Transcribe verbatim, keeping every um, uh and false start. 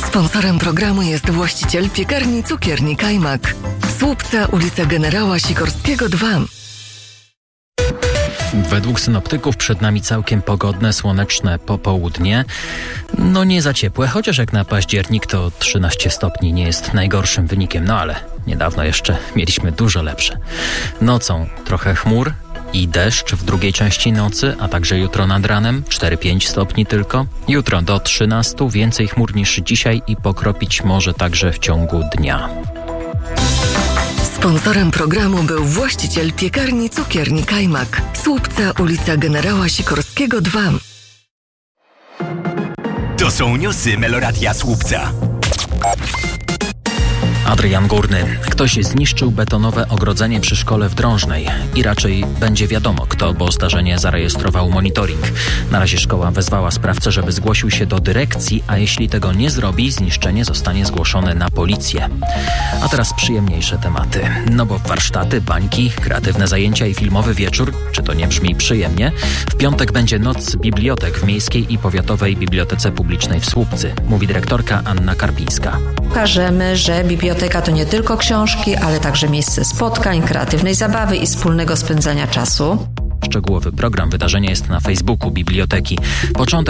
Sponsorem programu jest właściciel piekarni Cukierni Kajmak. Słupca, ulica Generała Sikorskiego dwa. Według synoptyków przed nami całkiem pogodne, słoneczne popołudnie. No nie za ciepłe, chociaż jak na październik to trzynaście stopni nie jest najgorszym wynikiem. No ale niedawno jeszcze mieliśmy dużo lepsze. Nocą trochę chmur i deszcz w drugiej części nocy, a także jutro nad ranem cztery pięć stopni tylko. Jutro do trzynastu, więcej chmur niż dzisiaj i pokropić może także w ciągu dnia. Sponsorem programu był właściciel piekarni Cukierni Kajmak. Słupca, ulica Generała Sikorskiego dwa. To są newsy Meloradia Słupca. Adrian Górny. Ktoś zniszczył betonowe ogrodzenie przy szkole w Drążnej i raczej będzie wiadomo kto, bo zdarzenie zarejestrował monitoring. Na razie szkoła wezwała sprawcę, żeby zgłosił się do dyrekcji, a jeśli tego nie zrobi, zniszczenie zostanie zgłoszone na policję. A teraz przyjemniejsze tematy. No bo warsztaty, bańki, kreatywne zajęcia i filmowy wieczór, czy to nie brzmi przyjemnie? W piątek będzie Noc Bibliotek w Miejskiej i Powiatowej Bibliotece Publicznej w Słupcy, mówi dyrektorka Anna Karpińska. Pokażemy, że biblioteka to nie tylko książki, ale także miejsce spotkań, kreatywnej zabawy i wspólnego spędzania czasu. Szczegółowy program wydarzenia jest na Facebooku biblioteki. Początek